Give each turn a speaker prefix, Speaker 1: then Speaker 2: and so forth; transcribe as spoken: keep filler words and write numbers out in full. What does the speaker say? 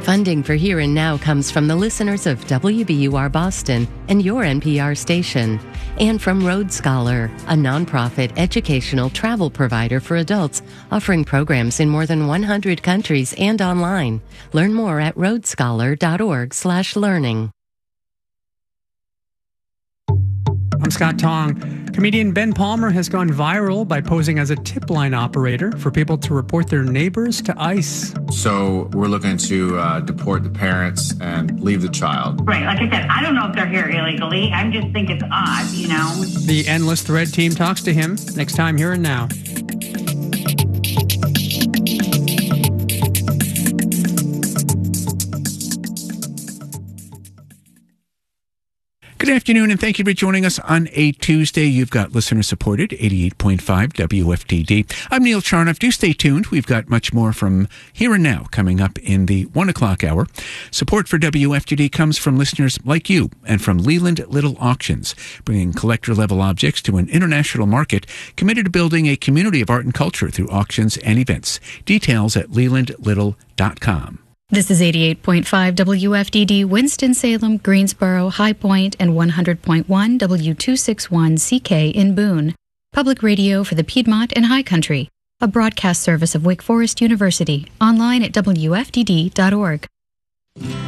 Speaker 1: Funding for Here and Now comes from the listeners of W B U R Boston and your N P R station, and from Road Scholar, a nonprofit educational travel provider for adults offering programs in more than one hundred countries and online. Learn more at roadscholar.org slash learning.
Speaker 2: I'm Scott Tong. Comedian Ben Palmer has gone viral by posing as a tip line operator for people to report their neighbors to ICE.
Speaker 3: So we're looking to uh, deport the parents and leave the child.
Speaker 4: Right. Like I said, I don't know if they're here illegally. I just think it's odd, you know.
Speaker 2: The Endless Thread team talks to him next time Here and Now.
Speaker 5: Good afternoon, and thank you for joining us on a Tuesday. You've got listener-supported eighty-eight point five W F T D. I'm Neil Charnoff. Do stay tuned. We've got much more from Here and Now coming up in the one o'clock hour. Support for W F T D comes from listeners like you and from Leland Little Auctions, bringing collector-level objects to an international market, committed to building a community of art and culture through auctions and events. Details at leland little dot com.
Speaker 6: This is eighty-eight point five W F D D, Winston-Salem, Greensboro, High Point, and one hundred point one W two sixty-one C K in Boone. Public radio for the Piedmont and High Country. A broadcast service of Wake Forest University. Online at W F D D dot org.